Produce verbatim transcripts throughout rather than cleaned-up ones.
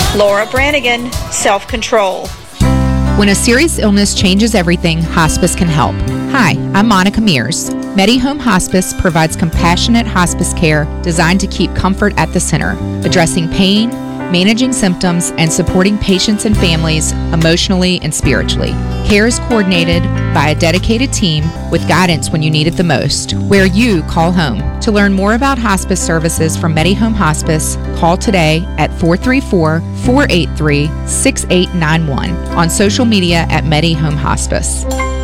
Laura Branigan, Self-Control. When a serious illness changes everything, hospice can help. Hi, I'm Monica Mears. MediHome Hospice provides compassionate hospice care designed to keep comfort at the center, addressing pain, managing symptoms, and supporting patients and families emotionally and spiritually. Care is coordinated by a dedicated team with guidance when you need it the most, where you call home. To learn more about hospice services from MediHome Hospice, call today at four three four, four eight three, six eight nine one, on social media at MediHome Hospice.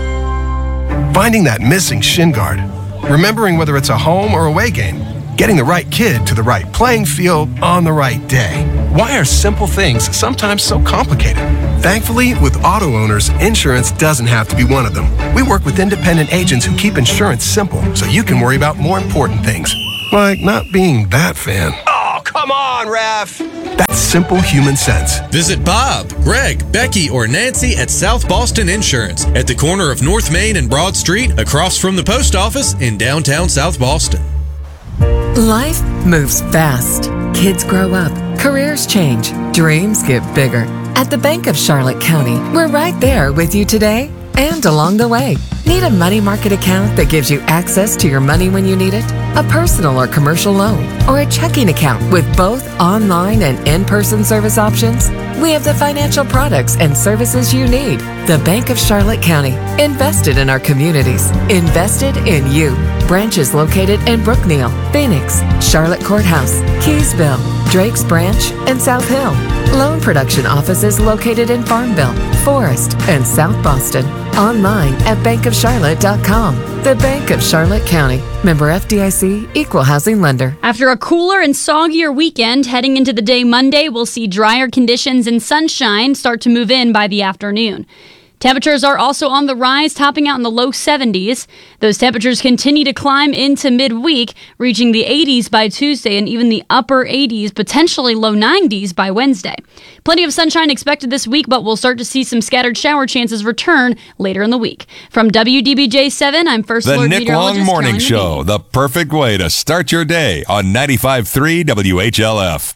Finding that missing shin guard, remembering whether it's a home or away game, getting the right kid to the right playing field on the right day. Why are simple things sometimes so complicated? Thankfully, with auto owners, insurance doesn't have to be one of them. We work with independent agents who keep insurance simple so you can worry about more important things, like not being that fan. Oh, come on, ref! That's simple human sense. Visit Bob, Greg, Becky, or Nancy at South Boston Insurance at the corner of North Main and Broad Street, across from the post office in downtown South Boston. Life moves fast. Kids grow up, careers change, dreams get bigger. At the Bank of Charlotte County, we're right there with you today and along the way. Need a money market account that gives you access to your money when you need it? A personal or commercial loan? Or a checking account with both online and in-person service options? We have the financial products and services you need. The Bank of Charlotte County. Invested in our communities. Invested in you. Branches located in Brookneal, Phoenix, Charlotte Courthouse, Keysville, Drake's Branch, and South Hill. Loan production offices located in Farmville, Forest, and South Boston. Online at bank of charlotte dot com. The Bank of Charlotte County. Member F D I C, Equal Housing Lender. After a cooler and soggier weekend, heading into the day Monday, we'll see drier conditions and sunshine start to move in by the afternoon. Temperatures are also on the rise, topping out in the low seventies. Those temperatures continue to climb into midweek, reaching the eighties by Tuesday and even the upper eighties, potentially low nineties by Wednesday. Plenty of sunshine expected this week, but we'll start to see some scattered shower chances return later in the week. From W D B J seven, I'm First The Alert Nick Meteorologist Long Morning Kelly Show, McGee. the perfect way to start your day on ninety-five point three W H L F.